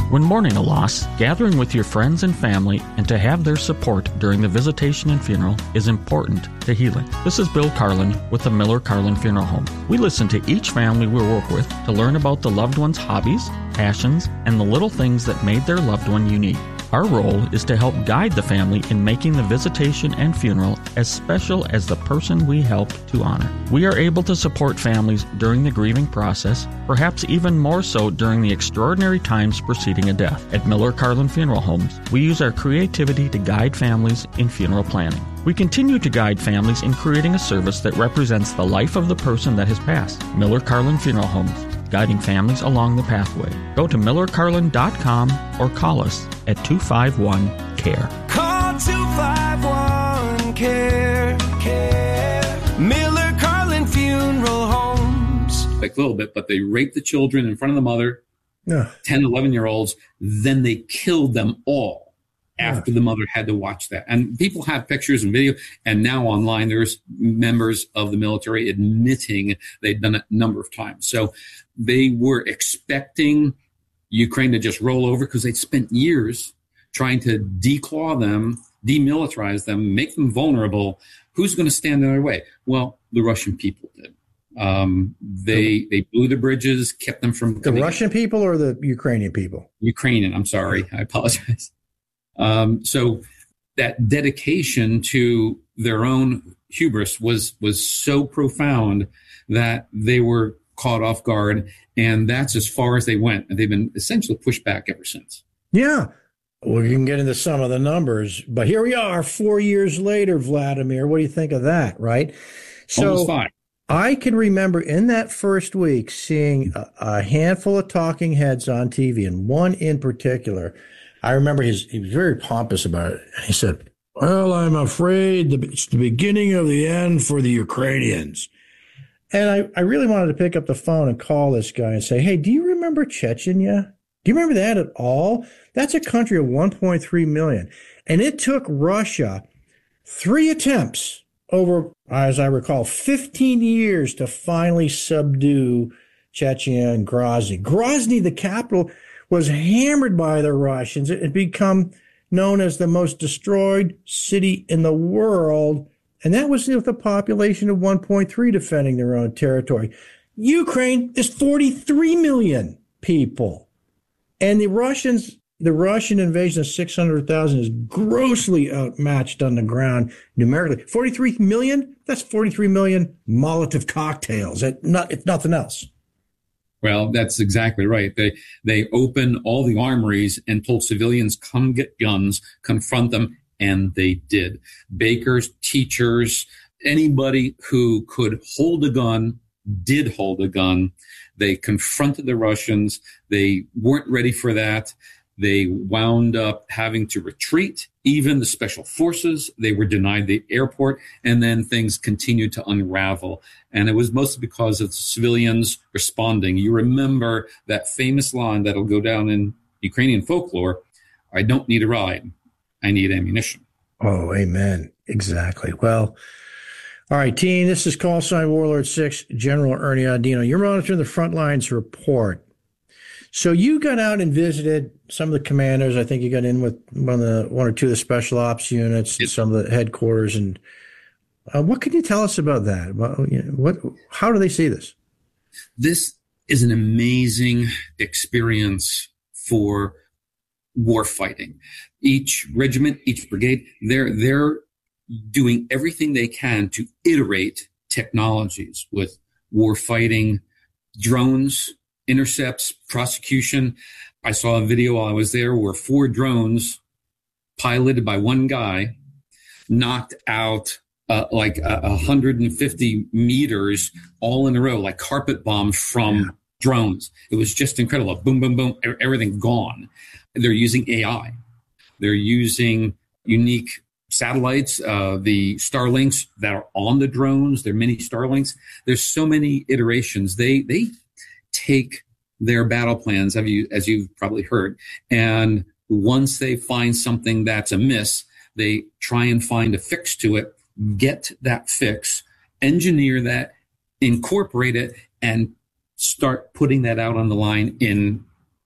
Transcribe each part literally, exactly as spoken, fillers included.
When mourning a loss, gathering with your friends and family and to have their support during the visitation and funeral is important to healing. This is Bill Carlin with the Miller Carlin Funeral Home. We listen to each family we work with to learn about the loved one's hobbies, passions, and the little things that made their loved one unique. Our role is to help guide the family in making the visitation and funeral as special as the person we help to honor. We are able to support families during the grieving process, perhaps even more so during the extraordinary times preceding a death. At Miller Carlin Funeral Homes, we use our creativity to guide families in funeral planning. We continue to guide families in creating a service that represents the life of the person that has passed. Miller Carlin Funeral Homes, guiding families along the pathway. Go to miller carlin dot com or call us at two five one, C A R E. Call two five one, C A R E, C A R E. Miller Carlin Funeral Homes. Like a little bit, but they raped the children in front of the mother, yeah. ten, eleven-year-olds. Then they killed them all after yeah. the mother had to watch that. And people have pictures and video, and now online there's members of the military admitting they'd done it a number of times. So they were expecting Ukraine to just roll over because they'd spent years trying to declaw them, demilitarize them, make them vulnerable. Who's going to stand in their way? Well, the Russian people did. Um, they they blew the bridges, kept them from the Russian in. people or the Ukrainian people? Ukrainian. I'm sorry. I apologize. Um, so that dedication to their own hubris was was so profound that they were caught off guard, and that's as far as they went. And they've been essentially pushed back ever since. Yeah. Well, you can get into some of the numbers, but here we are four years later, Vladimir. What do you think of that, right? So Almost five. I can remember in that first week seeing a, a handful of talking heads on T V, and one in particular. I remember his, he was very pompous about it. And he said, well, I'm afraid the, it's the beginning of the end for the Ukrainians. And I, I really wanted to pick up the phone and call this guy and say, hey, do you remember Chechnya? Do you remember that at all? That's a country of one point three million. And it took Russia three attempts over, as I recall, fifteen years to finally subdue Chechnya and Grozny. Grozny, the capital, was hammered by the Russians. It had become known as the most destroyed city in the world. And that was with a population of one point three defending their own territory. Ukraine is forty-three million people. And the Russians, the Russian invasion of six hundred thousand is grossly outmatched on the ground numerically. forty-three million? That's forty-three million Molotov cocktails. It, not, it's nothing else. Well, that's exactly right. They they open all the armories and told civilians, come get guns, confront them, and they did. Bakers, teachers, anybody who could hold a gun did hold a gun. They confronted the Russians. They weren't ready for that. They wound up having to retreat. Even the special forces, they were denied the airport, and then things continued to unravel. And it was mostly because of civilians responding. You remember that famous line that'll go down in Ukrainian folklore, I don't need a ride, I need ammunition. Oh, amen. Exactly. Well, all right, team, this is Call Sign Warlord six, General Ernie Audino. You're monitoring the Front Lines Report. So you got out and visited some of the commanders. I think you got in with one of the one or two of the special ops units, yes. Some of the headquarters. And uh, what can you tell us about that? What, you know, what? How do they see this? This is an amazing experience for war fighting. Each regiment, each brigade, they're they're doing everything they can to iterate technologies with war fighting, drones, intercepts, prosecution. I saw a video while I was there where four drones piloted by one guy knocked out uh, like uh, one hundred fifty meters all in a row, like carpet bombs from yeah. drones. It was just incredible. Boom, boom, boom, everything gone. They're using A I. They're using unique satellites, uh, the Starlinks that are on the drones. There are many Starlinks. There's so many iterations. They they take their battle plans, as, you, as you've probably heard, and once they find something that's amiss, they try and find a fix to it, get that fix, engineer that, incorporate it, and start putting that out on the line in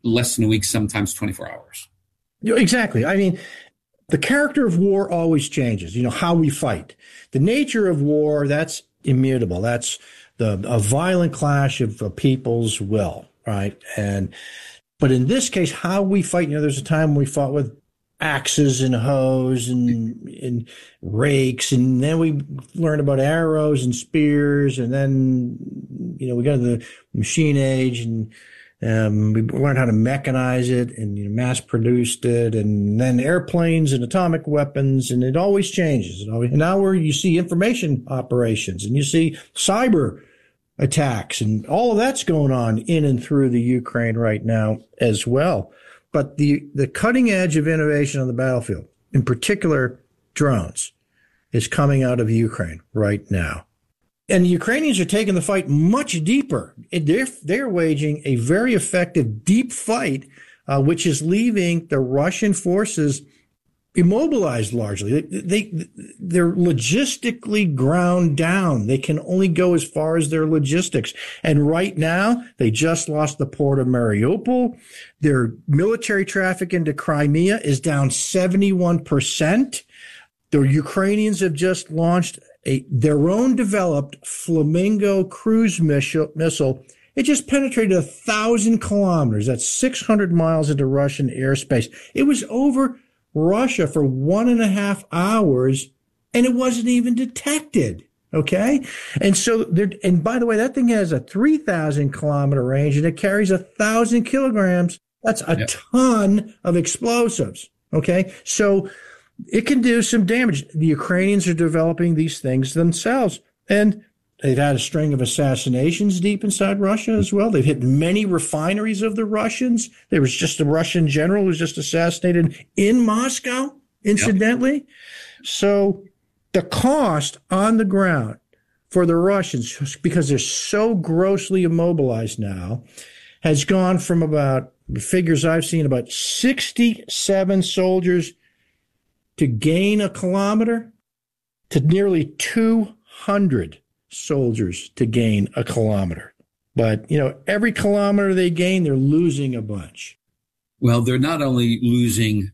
less than a week, sometimes twenty-four hours. Exactly. I mean, the character of war always changes, you know, how we fight. The nature of war, that's immutable. That's the a violent clash of a people's will, right? And but in this case, how we fight, you know, there's a time when we fought with axes and hoes and, and rakes, and then we learned about arrows and spears, and then, you know, we got to the machine age, and um, we learned how to mechanize it, and, you know, mass produced it, and then airplanes and atomic weapons, and it always changes. It always, and now where you see information operations, and you see cyber attacks, and all of that's going on in and through the Ukraine right now as well. But the, the cutting edge of innovation on the battlefield, in particular drones, is coming out of Ukraine right now. And the Ukrainians are taking the fight much deeper. They're, they're waging a very effective deep fight, uh, which is leaving the Russian forces immobilized largely. They, they, they're logistically ground down. They can only go as far as their logistics. And right now, they just lost the port of Mariupol. Their military traffic into Crimea is down seventy-one percent. The Ukrainians have just launched a their own developed Flamingo cruise missile. missile. It just penetrated a thousand kilometers. That's six hundred miles into Russian airspace. It was over Russia for one and a half hours, and it wasn't even detected. Okay. And so there, and by the way, that thing has a three thousand kilometer range, and it carries a thousand kilograms. That's a yep. ton of explosives. Okay. So it can do some damage. The Ukrainians are developing these things themselves, and they've had a string of assassinations deep inside Russia as well. They've hit many refineries of the Russians. There was just a Russian general who was just assassinated in Moscow, incidentally. Yep. So the cost on the ground for the Russians, because they're so grossly immobilized now, has gone from about, the figures I've seen, about sixty-seven soldiers to gain a kilometer to nearly two hundred soldiers to gain a kilometer. But, you know, every kilometer they gain, they're losing a bunch. Well, they're not only losing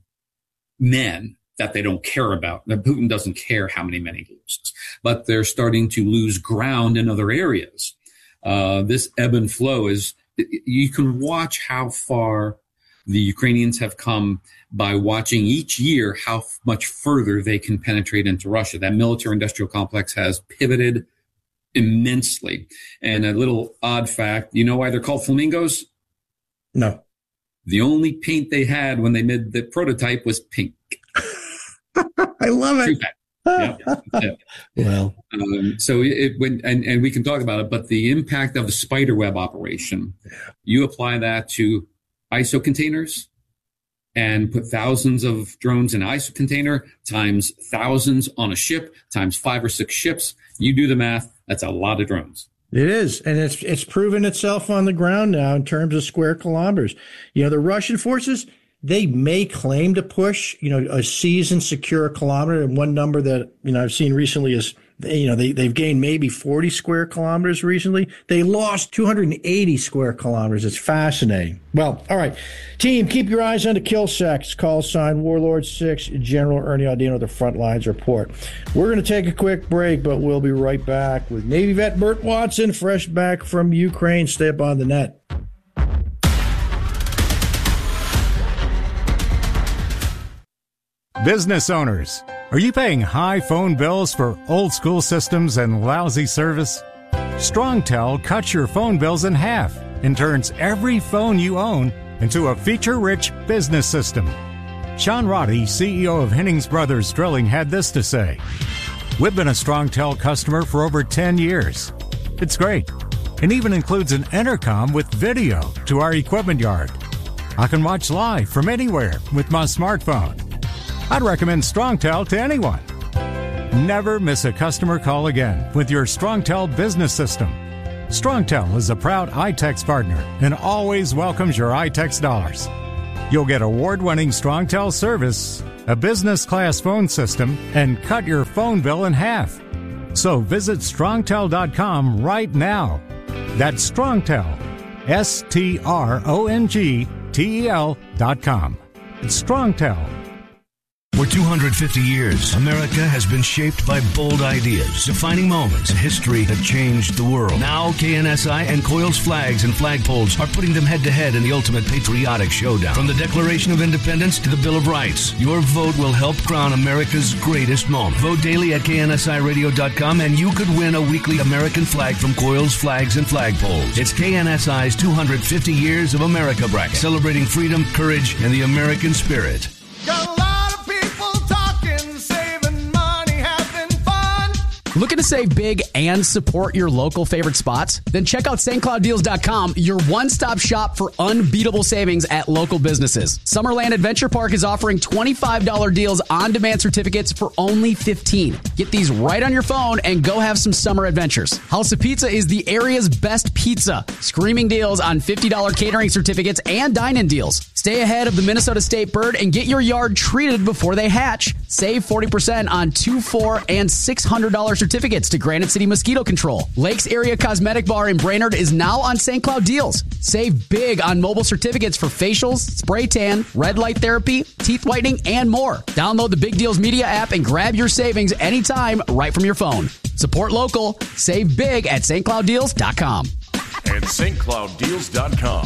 men that they don't care about, that Putin doesn't care how many men he loses, but they're starting to lose ground in other areas. Uh, this ebb and flow is, you can watch how far the Ukrainians have come by watching each year how much further they can penetrate into Russia. That military-industrial complex has pivoted immensely. And a little odd fact, you know why they're called flamingos? No. The only paint they had when they made the prototype was pink. I love it. Yeah, yeah. Well, um, so it went, and, and we can talk about it, but the impact of the spider web operation, you apply that to I S O containers and put thousands of drones in an I S O container times thousands on a ship times five or six ships. You do the math. That's a lot of drones. It is. And it's, it's proven itself on the ground now in terms of square kilometers. You know, the Russian forces, they may claim to push, you know, a seasoned secure kilometer. And one number that, you know, I've seen recently is, you know, they, they've gained maybe forty square kilometers recently. They lost two hundred eighty square kilometers. It's fascinating. Well, all right. Team, keep your eyes on the kill sacks. Call sign Warlord six, General Ernie Audino with the Front Lines Report. We're going to take a quick break, but we'll be right back with Navy vet Burt Watson, fresh back from Ukraine. Stay up on the net. Business owners, are you paying high phone bills for old school systems and lousy service? StrongTel cuts your phone bills in half and turns every phone you own into a feature-rich business system. Sean Roddy, C E O of Hennings Brothers Drilling, had this to say. We've been a StrongTel customer for over ten years. It's great. It even includes an intercom with video to our equipment yard. I can watch live from anywhere with my smartphone. I'd recommend StrongTel to anyone. Never miss a customer call again with your StrongTel business system. StrongTel is a proud I TEX partner and always welcomes your I TEX dollars. You'll get award-winning StrongTel service, a business-class phone system, and cut your phone bill in half. So visit strongtel dot com right now. That's StrongTel, S T R O N G T E L dot com. It's StrongTel. For two hundred fifty years, America has been shaped by bold ideas, defining moments in history that changed the world. Now, K N S I and Coils Flags and Flagpoles are putting them head-to-head in the ultimate patriotic showdown. From the Declaration of Independence to the Bill of Rights, your vote will help crown America's greatest moment. Vote daily at K N S I radio dot com and you could win a weekly American flag from Coils Flags and Flagpoles. It's K N S I's two hundred fifty Years of America bracket, celebrating freedom, courage, and the American spirit. Got a lot of people talking, saving money, having fun. Looking to save big and support your local favorite spots? Then check out Saint Cloud Deals dot com, your one-stop shop for unbeatable savings at local businesses. Summerland Adventure Park is offering twenty-five dollars deals on-demand certificates for only fifteen dollars. Get these right on your phone and go have some summer adventures. House of Pizza is the area's best pizza. Screaming deals on fifty dollars catering certificates and dine-in deals. Stay ahead of the Minnesota State bird and get your yard treated before they hatch. Save forty percent on two, four, and six hundred dollars certificates to Granite City Mosquito Control. Lakes Area Cosmetic Bar in Brainerd is now on Saint Cloud Deals. Save big on mobile certificates for facials, spray tan, red light therapy, teeth whitening, and more. Download the Big Deals Media app and grab your savings anytime right from your phone. Support local. Save big at Saint Cloud Deals dot com. And Saint Cloud Deals dot com.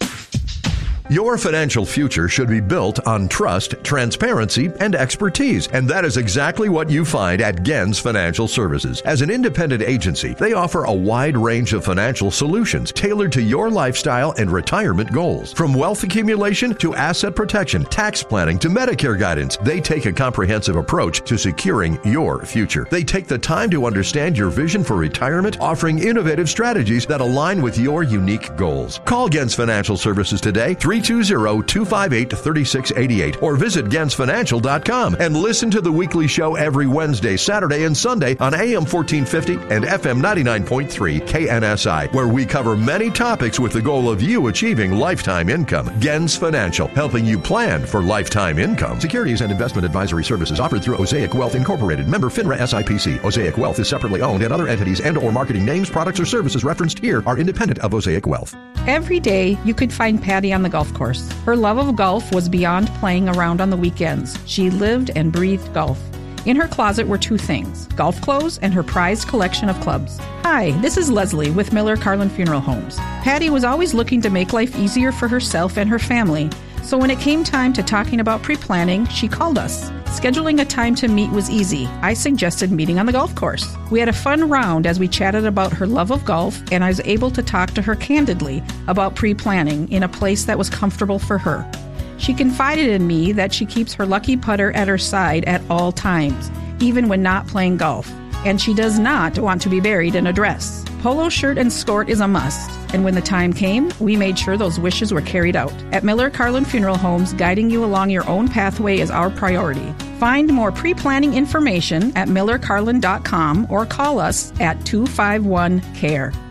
Your financial future should be built on trust, transparency, and expertise, and that is exactly what you find at Gens Financial Services. As an independent agency, they offer a wide range of financial solutions tailored to your lifestyle and retirement goals. From wealth accumulation to asset protection, tax planning to Medicare guidance, they take a comprehensive approach to securing your future. They take the time to understand your vision for retirement, offering innovative strategies that align with your unique goals. Call Gens Financial Services today, three two zero, two five eight, three six eight eight, or visit gens financial dot com and listen to the weekly show every Wednesday, Saturday, and Sunday on A M fourteen fifty and F M ninety-nine point three K N S I, where we cover many topics with the goal of you achieving lifetime income. Gens Financial, helping you plan for lifetime income. Securities and investment advisory services offered through Osaic Wealth Incorporated, member FINRA S I P C. Osaic Wealth is separately owned, and other entities and or marketing names, products, or services referenced here are independent of Osaic Wealth. Every day, you could find Patty on the golf course. Her love of golf was beyond playing around on the weekends. She lived and breathed golf. In her closet were two things, golf clothes and her prized collection of clubs. Hi, this is Leslie with Miller Carlin Funeral Homes. Patty was always looking to make life easier for herself and her family. So when it came time to talking about pre-planning, she called us. Scheduling a time to meet was easy. I suggested meeting on the golf course. We had a fun round as we chatted about her love of golf, and I was able to talk to her candidly about pre-planning in a place that was comfortable for her. She confided in me that she keeps her lucky putter at her side at all times, even when not playing golf, and she does not want to be buried in a dress. Polo shirt and skirt is a must, and when the time came, we made sure those wishes were carried out. At Miller Carlin Funeral Homes, guiding you along your own pathway is our priority. Find more pre-planning information at miller carlin dot com or call us at two five one, C A R E.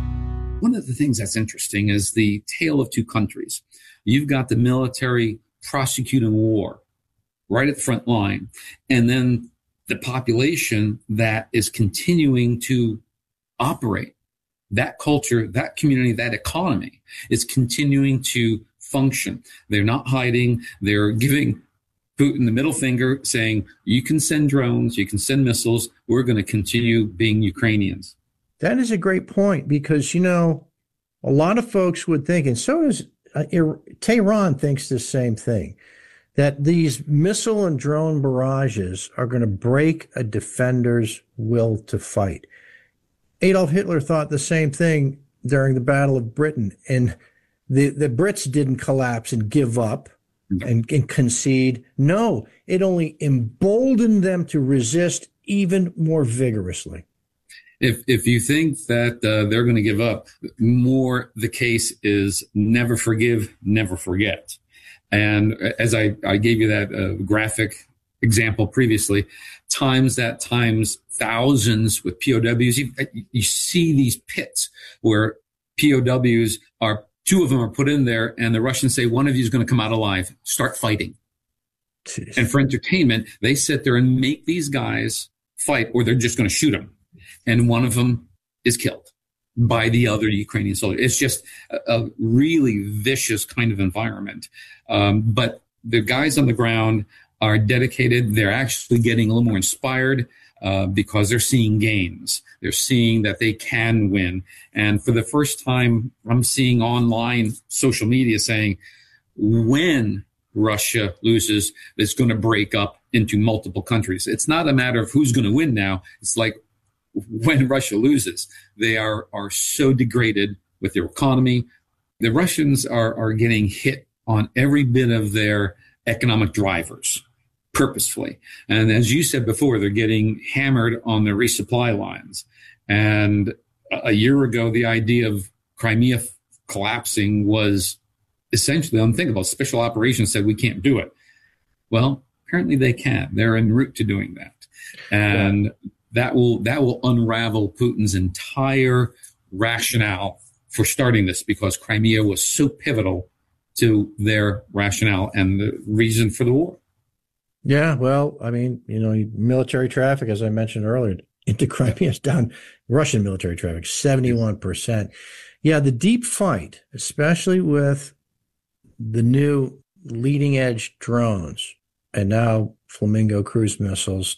One of the things that's interesting is the tale of two countries. You've got the military prosecuting war right at the front line, and then the population that is continuing to operate. That culture, that community, that economy is continuing to function. They're not hiding. They're giving Putin the middle finger, saying, you can send drones, you can send missiles. We're going to continue being Ukrainians. That is a great point because, you know, a lot of folks would think, and so does uh, Tehran thinks the same thing, that these missile and drone barrages are going to break a defender's will to fight. Adolf Hitler thought the same thing during the Battle of Britain, and the, the Brits didn't collapse and give up and, and concede. No, it only emboldened them to resist even more vigorously. If if you think that uh, they're going to give up, more the case is never forgive, never forget. And as I, I gave you that uh, graphic example previously, times that times thousands with P O Ws. You, you see these pits where P O Ws are, two of them are put in there, and the Russians say, one of you is going to come out alive. Start fighting. Jeez. And for entertainment, they sit there and make these guys fight, or they're just going to shoot them. And one of them is killed. by the other Ukrainian soldiers. It's just a, a really vicious kind of environment. Um, but the guys on the ground are dedicated. They're actually getting a little more inspired uh, because they're seeing gains. They're seeing that they can win. And for the first time, I'm seeing online social media saying, when Russia loses, it's going to break up into multiple countries. It's not a matter of who's going to win now. It's like when Russia loses, they are, are so degraded with their economy. The Russians are, are getting hit on every bit of their economic drivers purposefully. And as you said before, they're getting hammered on their resupply lines. And a year ago, the idea of Crimea f- collapsing was essentially unthinkable. Special operations said we can't do it. Well, apparently they can. They're en route to doing that. And yeah. that will that will unravel Putin's entire rationale for starting this, because Crimea was so pivotal to their rationale and the reason for the war. Yeah, well, I mean, you know, military traffic, as I mentioned earlier, into Crimea is down. Russian military traffic, seventy-one percent. Yeah, the deep fight, especially with the new leading edge drones and now Flamingo cruise missiles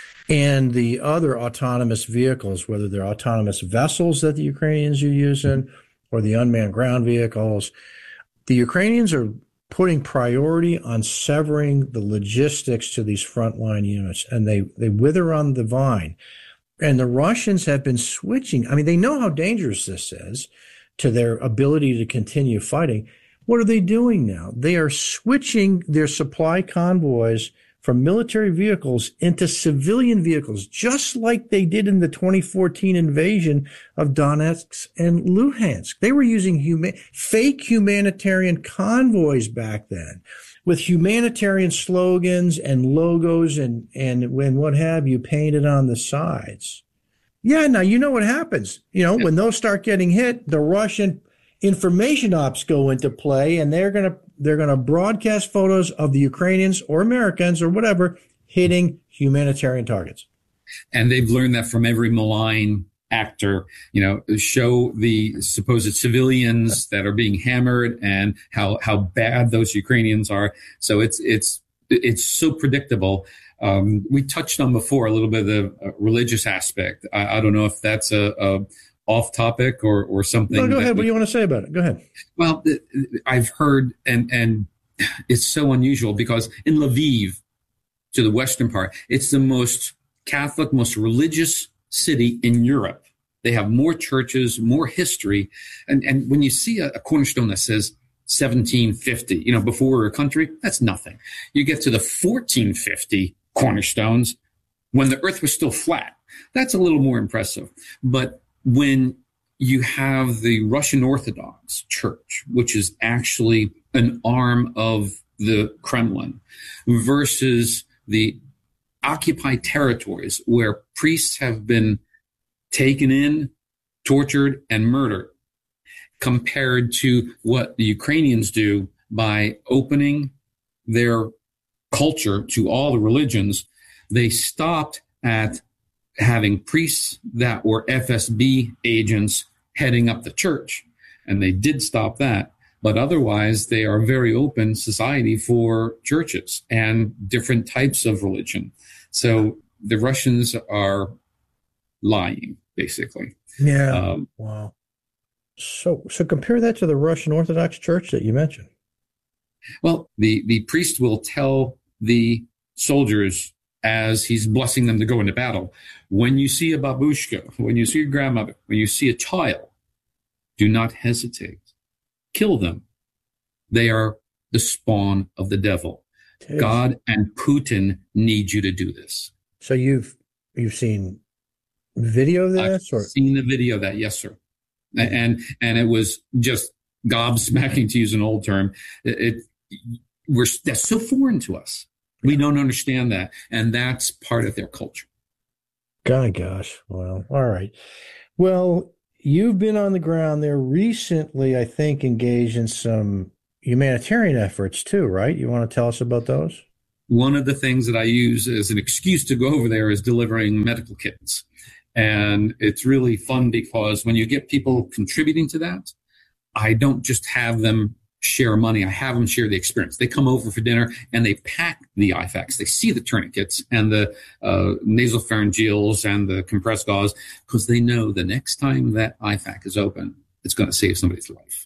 and the other autonomous vehicles, whether they're autonomous vessels that the Ukrainians are using or the unmanned ground vehicles, the Ukrainians are putting priority on severing the logistics to these frontline units, and they, they wither on the vine. And the Russians have been switching. I mean, they know how dangerous this is to their ability to continue fighting. What are they doing now? They are switching their supply convoys from military vehicles into civilian vehicles, just like they did in the twenty fourteen invasion of Donetsk and Luhansk. They were using huma- fake humanitarian convoys back then with humanitarian slogans and logos and, and, and what have you painted on the sides. Yeah, now you know what happens. You know, when those start getting hit, the Russian information ops go into play, and they're going to they're going to broadcast photos of the Ukrainians or Americans or whatever hitting humanitarian targets. And they've learned that from every malign actor, you know, show the supposed civilians that are being hammered and how how bad those Ukrainians are. So it's it's it's so predictable. Um, we touched on before a little bit of the uh, religious aspect. I, I don't know if that's a, a off topic or, or something. No, go ahead. We, what do you want to say about it? Go ahead. Well, I've heard, and, and it's so unusual because in Lviv, to the western part, it's the most Catholic, most religious city in Europe. They have more churches, more history. And, and when you see a, a cornerstone that says seventeen fifty, you know, before we were a country, that's nothing. You get to the fourteen fifty cornerstones when the earth was still flat. That's a little more impressive. But when you have the Russian Orthodox Church, which is actually an arm of the Kremlin, versus the occupied territories where priests have been taken in, tortured, and murdered, compared to what the Ukrainians do by opening their culture to all the religions, they stopped at having priests that were F S B agents heading up the church. And they did stop that. But otherwise, they are a very open society for churches and different types of religion. So the Russians are lying, basically. Yeah. Um, wow. So, so compare that to the Russian Orthodox Church that you mentioned. Well, the, the priest will tell the soldiers as he's blessing them to go into battle, when you see a babushka, when you see a grandmother, when you see a child, do not hesitate. Kill them. They are the spawn of the devil. Jeez. God and Putin need you to do this. So you've you've seen video of this? I've or? seen the video of that, yes, sir. And and it was just gobsmacking, to use an old term. It, it we're that's so foreign to us. We don't understand that, and that's part of their culture. God, gosh. Well, all right. Well, you've been on the ground there recently, I think, engaged in some humanitarian efforts too, right? You want to tell us about those? One of the things that I use as an excuse to go over there is delivering medical kits. And it's really fun because when you get people contributing to that, I don't just have them share money. I have them share the experience. They come over for dinner and they pack the I FAKs. They see the tourniquets and the uh, nasopharyngeals and the compressed gauze because they know the next time that I FAK is open, it's going to save somebody's life.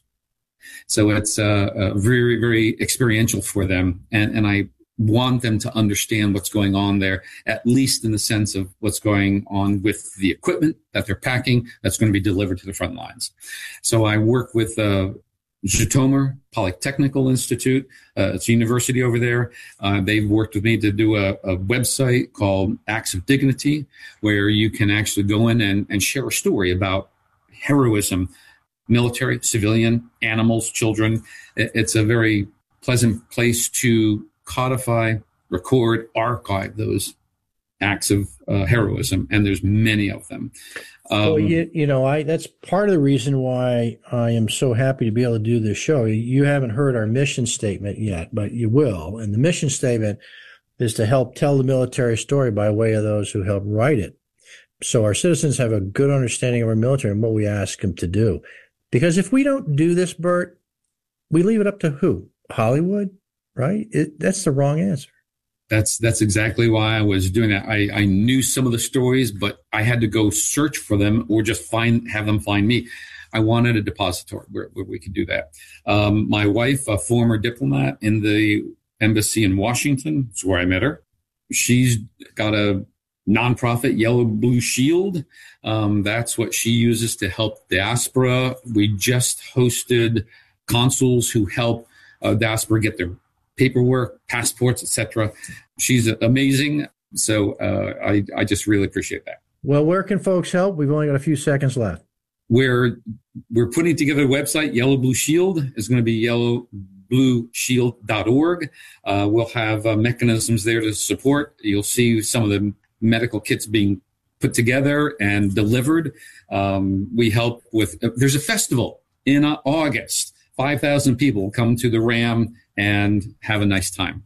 So it's uh, uh, very, very experiential for them. And, and I want them to understand what's going on there, at least in the sense of what's going on with the equipment that they're packing that's going to be delivered to the front lines. So I work with uh, Zhytomyr Polytechnical Institute. Uh, it's a university over there. Uh, they've worked with me to do a, a website called Acts of Dignity, where you can actually go in and, and share a story about heroism, military, civilian, animals, children. It's a very pleasant place to codify, record, archive those acts of uh, heroism, and there's many of them. Um, well, you, you know, I that's part of the reason why I am so happy to be able to do this show. You haven't heard our mission statement yet, but you will. And the mission statement is to help tell the military story by way of those who help write it. So our citizens have a good understanding of our military and what we ask them to do. Because if we don't do this, Bert, we leave it up to who? Hollywood, right? It, that's the wrong answer. That's that's exactly why I was doing that. I, I knew some of the stories, but I had to go search for them or just find have them find me. I wanted a depository where, where we could do that. Um, my wife, a former diplomat in the embassy in Washington, is where I met her. She's got a nonprofit, Yellow Blue Shield. Um, that's what she uses to help diaspora. We just hosted consuls who help uh, diaspora get their paperwork, passports, et cetera. She's amazing. So uh, I, I just really appreciate that. Well, where can folks help? We've only got a few seconds left. We're, we're putting together a website. Yellow Blue Shield is going to be yellow blue shield dot org. Uh, we'll have uh, mechanisms there to support. You'll see some of the medical kits being put together and delivered. Um, we help with, uh, there's a festival in uh, August. five thousand people come to the RAM and have a nice time.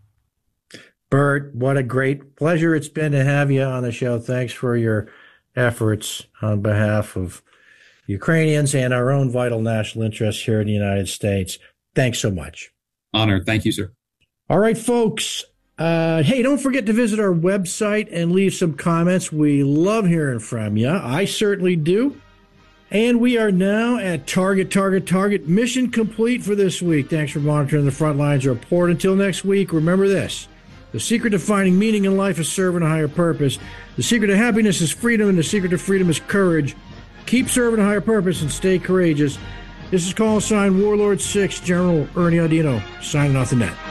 Bert, what a great pleasure it's been to have you on the show. Thanks for your efforts on behalf of Ukrainians and our own vital national interests here in the United States. Thanks so much. Honored. Thank you, sir. All right, folks. Uh, hey, don't forget to visit our website and leave some comments. We love hearing from you. I certainly do. And we are now at Target, Target, Target. Mission complete for this week. Thanks for monitoring the Frontlines Report. Until next week, remember this. The secret to finding meaning in life is serving a higher purpose. The secret to happiness is freedom, and the secret to freedom is courage. Keep serving a higher purpose and stay courageous. This is call sign Warlord six, General Ernie Audino, signing off the net.